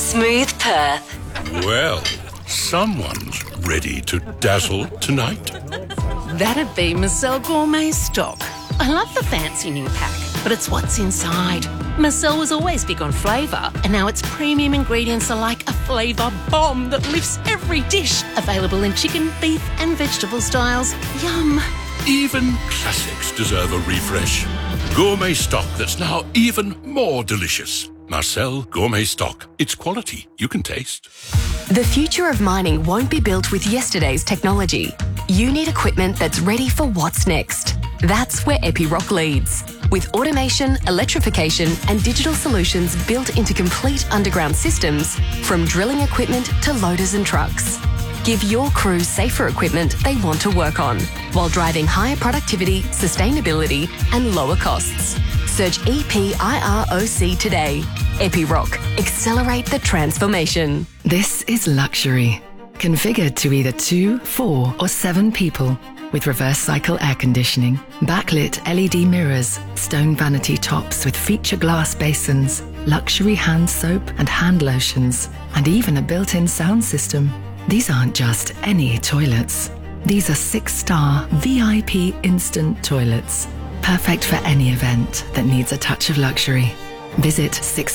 Smooth Perth. Well, someone's ready to dazzle tonight. That'd be Marcel Gourmet Stock. I love the fancy new pack, but it's what's inside. Marcel was always big on flavour, and now its premium ingredients are like a flavour bomb that lifts every dish. Available in chicken, beef and vegetable styles. Yum. Even classics deserve a refresh. Gourmet Stock that's now even more delicious. Marcel Gourmet Stock. It's quality you can taste. The future of mining won't be built with yesterday's technology. You need equipment that's ready for what's next. That's where Epiroc leads. With automation, electrification and digital solutions built into complete underground systems, from drilling equipment to loaders and trucks. Give your crew safer equipment they want to work on, while driving higher productivity, sustainability and lower costs. Search EPIROC today. Epiroc. Accelerate the transformation. This is luxury. Configured to either 2, 4 or 7 people. With reverse cycle air conditioning, backlit LED mirrors, stone vanity tops with feature glass basins, luxury hand soap and hand lotions, and even a built-in sound system. These aren't just any toilets. These are 6-star VIP instant toilets. Perfect for any event that needs a touch of luxury. Visit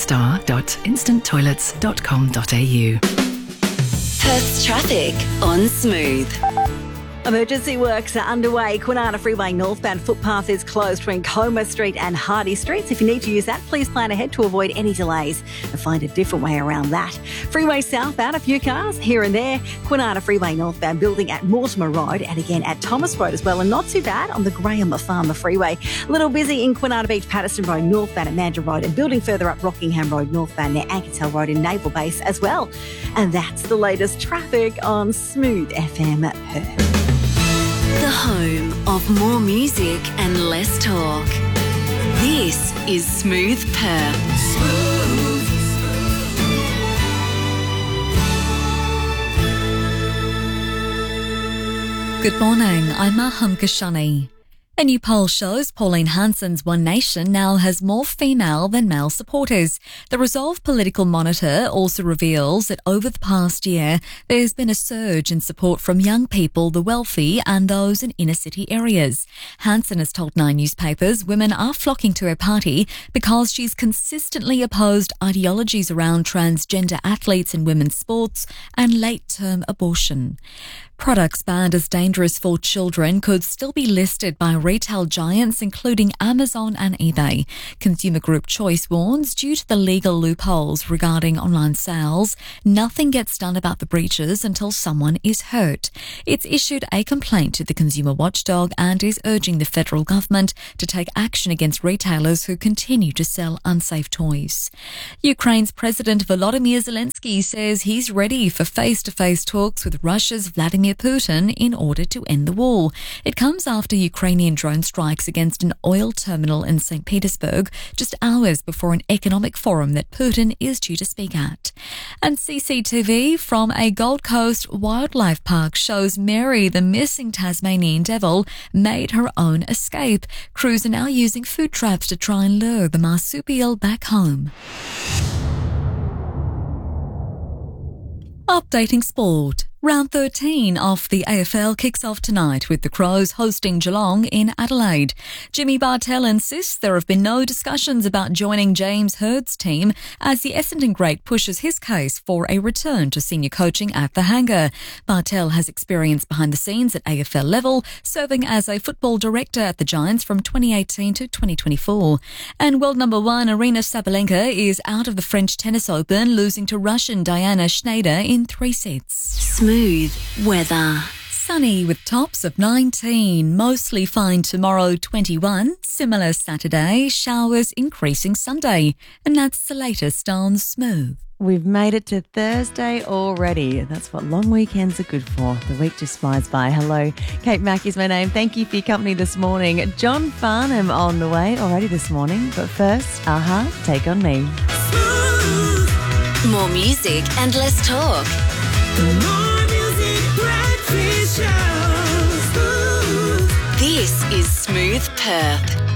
6star.instanttoilets.com.au. Perth's traffic on Smooth. Emergency works are underway. Kwinana Freeway northbound footpath is closed between Comer Street and Hardy Streets. If you need to use that, please plan ahead to avoid any delays and find a different way around that. Freeway southbound, a few cars here and there. Kwinana Freeway northbound building at Mortimer Road and again at Thomas Road as well, and not too bad on the Graham Farmer Freeway. A little busy in Kwinana Beach, Patterson Road northbound at Mandurah Road, and building further up Rockingham Road northbound near Ankertel Road in Naval Base as well. And that's the latest traffic on Smooth FM Perth. The home of more music and less talk. This is Smooth Perth. Good morning, I'm Maham Kashani. A new poll shows Pauline Hanson's One Nation now has more female than male supporters. The Resolve Political Monitor also reveals that over the past year, there's been a surge in support from young people, the wealthy and those in inner city areas. Hanson has told 9 newspapers women are flocking to her party because she's consistently opposed ideologies around transgender athletes in women's sports and late-term abortion. Products banned as dangerous for children could still be listed by retail giants including Amazon and eBay. Consumer Group Choice warns due to the legal loopholes regarding online sales, nothing gets done about the breaches until someone is hurt. It's issued a complaint to the consumer watchdog and is urging the federal government to take action against retailers who continue to sell unsafe toys. Ukraine's President Volodymyr Zelensky says he's ready for face-to-face talks with Russia's Vladimir Putin in order to end the war. It comes after Ukrainian drone strikes against an oil terminal in St. Petersburg just hours before an economic forum that Putin is due to speak at. And CCTV from a Gold Coast wildlife park shows Mary, the missing Tasmanian devil, made her own escape. Crews are now using food traps to try and lure the marsupial back home. Updating sport. Round 13 of the AFL kicks off tonight with the Crows hosting Geelong in Adelaide. Jimmy Bartel insists there have been no discussions about joining James Hurd's team as the Essendon great pushes his case for a return to senior coaching at the Hangar. Bartel has experience behind the scenes at AFL level, serving as a football director at the Giants from 2018 to 2024. And world number 1 Aryna Sabalenka is out of the French Tennis Open, losing to Russian Diana Schneider in 3 sets. Smooth weather. Sunny with tops of 19, mostly fine tomorrow 21, similar Saturday, showers increasing Sunday. And that's the latest on Smooth. We've made it to Thursday already. That's what long weekends are good for. The week just flies by. Hello, Kate Mack is my name. Thank you for your company this morning. John Farnham on the way already this morning. But first, Take On Me. More music and less talk. This is Smooth Perth.